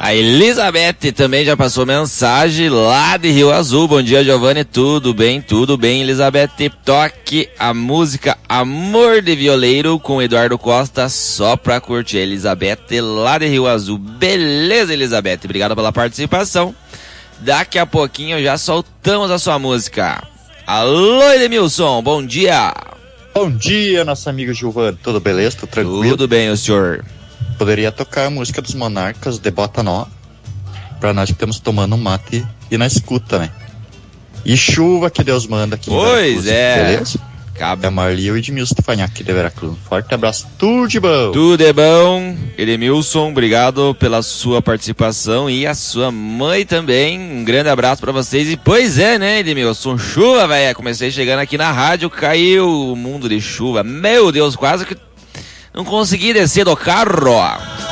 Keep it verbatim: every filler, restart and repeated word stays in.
A Elizabeth também já passou mensagem lá de Rio Azul. Bom dia, Giovanni. Tudo bem, tudo bem, Elizabeth. Toque a música Amor de Violeiro com Eduardo Costa só pra curtir. Elizabeth lá de Rio Azul. Beleza, Elizabeth. Obrigado pela participação. Daqui a pouquinho já soltamos a sua música. Alô, Edemilson. Bom dia. Bom dia, nosso amigo Giovanni. Tudo beleza? Tudo tranquilo? Tudo bem, o senhor? Poderia tocar a música dos Monarcas de Bota Nova pra nós que estamos tomando um mate e na escuta, né? E chuva que Deus manda aqui. Pois é. Beleza? Cabe a Marli e o Edmilson Stefanhac de Veracruz. Forte abraço, tudo de bom. Tudo é bom. Edemilson, obrigado pela sua participação e a sua mãe também. Um grande abraço pra vocês. E pois é, né, Edemilson? Chuva, velho. Comecei chegando aqui na rádio, caiu o mundo de chuva. Meu Deus, quase que não consegui descer do carro.